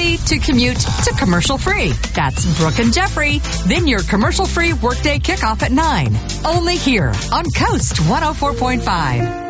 busy to commute to commercial-free. That's Brooke and Jeffrey. Then your commercial-free workday kickoff at 9. Only here on Coast 104.5.